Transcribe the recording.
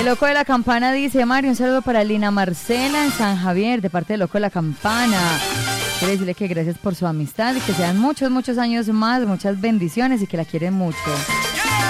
El Loco de la Campana dice, Mario, un saludo para Lina Marcela en San Javier, de parte del Loco de la Campana. Quiere decirle que gracias por su amistad y que sean muchos, muchos años más, muchas bendiciones y que la quieren mucho.